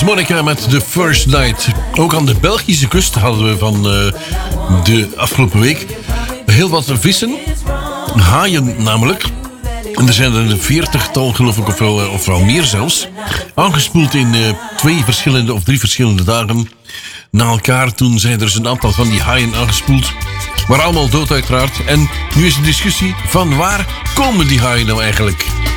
Monica met The First Night. Ook aan de Belgische kust hadden we van de afgelopen week heel wat vissen. Haaien namelijk. En er zijn er een 40-tal geloof ik, of wel meer zelfs. Aangespoeld in 3 verschillende dagen na elkaar. Toen zijn er dus een aantal van die haaien aangespoeld. Maar allemaal dood uiteraard. En nu is de discussie van waar komen die haaien nou eigenlijk?